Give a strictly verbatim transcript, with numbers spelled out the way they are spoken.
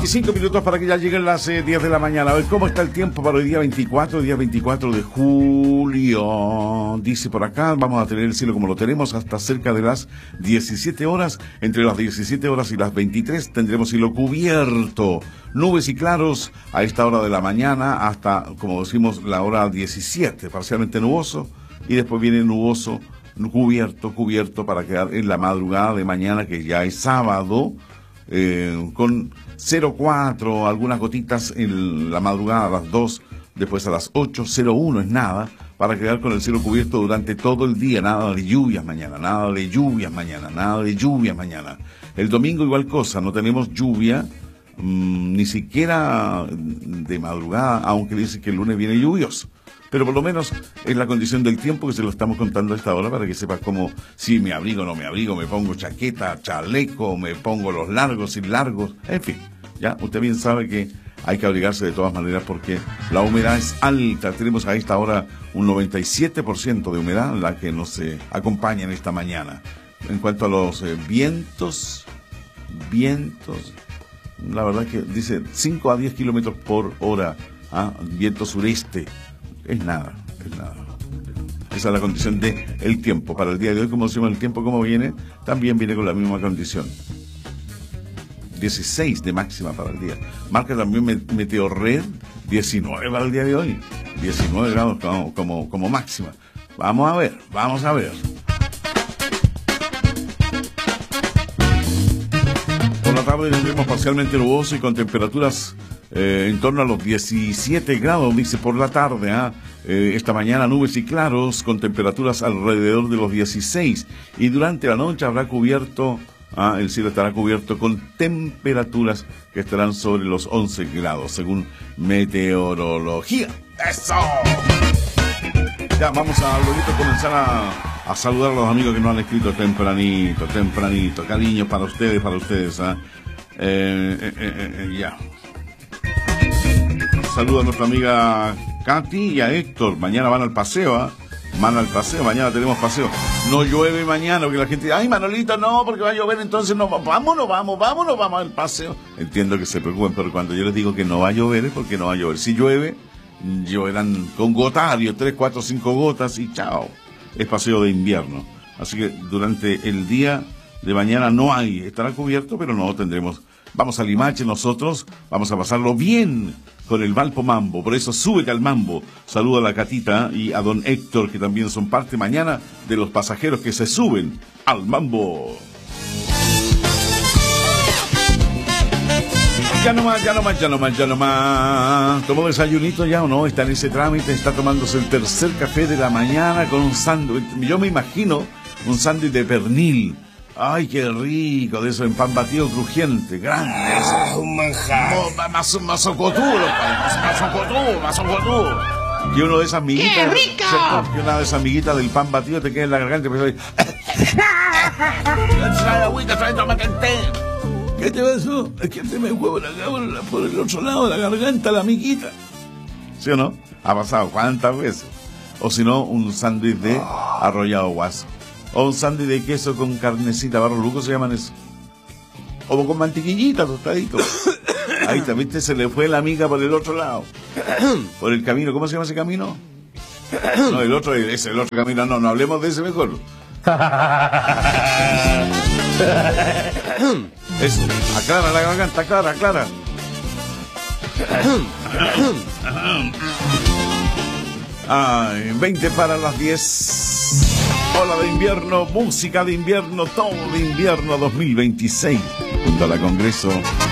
veinticinco minutos para que ya lleguen las eh, diez de la mañana. A ver cómo está el tiempo para hoy día veinticuatro, día veinticuatro de julio. Dice por acá, vamos a tener el cielo como lo tenemos hasta cerca de las diecisiete horas. Entre las diecisiete horas y las veintitrés tendremos cielo cubierto. Nubes y claros a esta hora de la mañana hasta, como decimos, la hora diecisiete. Parcialmente nuboso y después viene nuboso, cubierto, cubierto para quedar en la madrugada de mañana, que ya es sábado. Eh, con cero cuatro, algunas gotitas en la madrugada a las dos, después a las ocho, cero uno es nada, para quedar con el cielo cubierto durante todo el día. Nada de lluvias mañana, nada de lluvias mañana, nada de lluvias mañana. El domingo igual cosa, no tenemos lluvia, mmm, ni siquiera de madrugada, aunque dice que el lunes viene lluvioso. Pero por lo menos es la condición del tiempo que se lo estamos contando a esta hora para que sepa cómo, si me abrigo o no me abrigo, me pongo chaqueta, chaleco, me pongo los largos y largos, en fin, ya usted bien sabe que hay que abrigarse de todas maneras porque la humedad es alta. Tenemos a esta hora un noventa y siete por ciento de humedad, la que nos eh, acompaña en esta mañana. En cuanto a los eh, vientos, vientos, la verdad que dice cinco a diez kilómetros por hora, ¿ah? Viento sureste. Es nada, es nada. Esa es la condición de el tiempo. Para el día de hoy, como decimos, el tiempo como viene, también viene con la misma condición. dieciséis de máxima para el día. Marca también Meteorred, diecinueve para el día de hoy. diecinueve grados como, como, como máxima. Vamos a ver, vamos a ver. Por la tarde tendremos parcialmente nuboso y con temperaturas Eh, en torno a los diecisiete grados, dice por la tarde. ¿eh? Eh, esta mañana nubes y claros con temperaturas alrededor de los dieciséis y durante la noche habrá cubierto, ¿eh? el cielo estará cubierto con temperaturas que estarán sobre los once grados según meteorología. ¡Eso! Ya vamos a luego comenzar a, a saludar a los amigos que nos han escrito tempranito, tempranito. Cariño para ustedes, para ustedes. ¿eh? Eh, eh, eh, eh, ya. Saludos a nuestra amiga Katy y a Héctor. Mañana van al paseo, ¿eh? Van al paseo, mañana tenemos paseo. No llueve mañana, porque la gente dice, ay Manolito, no, porque va a llover, entonces no, vámonos, vamos, vámonos, vamos al paseo. Entiendo que se preocupen, pero cuando yo les digo que no va a llover es porque no va a llover. Si llueve, lloverán con gotario, tres, cuatro, cinco gotas y chao. Es paseo de invierno. Así que durante el día de mañana no hay, estará cubierto, pero no tendremos. Vamos a Limache nosotros, vamos a pasarlo bien con el Valpo Mambo, por eso súbete al mambo. Saludo a la Catita y a don Héctor, que también son parte mañana de los pasajeros que se suben al mambo. Ya no más, ya no más, ya no más, ya no más. ¿Tomó desayunito ya o no? Está en ese trámite, está tomándose el tercer café de la mañana con un sándwich. Yo me imagino un sándwich de pernil. Ay, qué rico, de eso en pan batido crujiente, grande. Ah, un manjar. Más, más socotudo, más socotudo, más socotudo. Y uno de esas miguitas. ¡Qué rico! ¿Cierto? Que una de esas miguitas del pan batido te queda en la garganta y empieza a decir, trae agüita, trae tomate entero. ¿Qué te pasó? Es que te me huevo la cabra por el otro lado de la garganta, la amiguita. ¿Sí o no? Ha pasado cuántas veces. O si no, un sándwich de arrollado guaso. O un sándwich de queso con carnecita, barro luco se llaman eso. O con mantequillita, tostadito. Ahí está, ¿viste? Se le fue la amiga por el otro lado. Por el camino, ¿cómo se llama ese camino? No, el otro, ese, el otro camino, no, no hablemos de ese mejor. Eso, aclara la garganta, aclara, aclara. Ay, veinte para las diez. Ola de invierno, música de invierno, todo de invierno dos mil veintiséis. Junto a la Congreso.